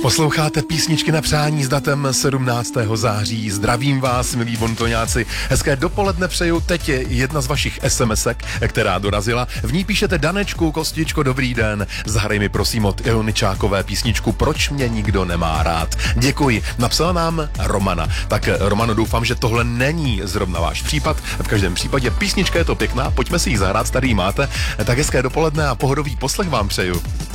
Posloucháte písničky na přání s datem 17. září. Zdravím vás, milí bontoňáci. Hezké dopoledne přeju. Teď je jedna z vašich SMSek, která dorazila. V ní píšete: Danečku, Kostičko, dobrý den. Zahraj mi prosím od Ilničákové písničku Proč mě nikdo nemá rád. Děkuji. Napsala nám Romana. Tak Romano, doufám, že tohle není zrovna váš případ. V každém případě písnička je to pěkná. Pojďme si ji zahrát, tady ji máte. Tak hezké dopoledne a pohodový poslech vám přeju.